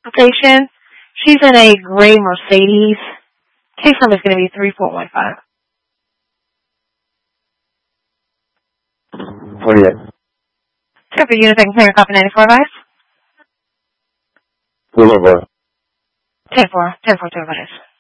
Station. She's in a gray Mercedes. Case number is going to be 3415. 48. So for unit taking care of copy 94 advice? Boulevard. 10-4 to advice.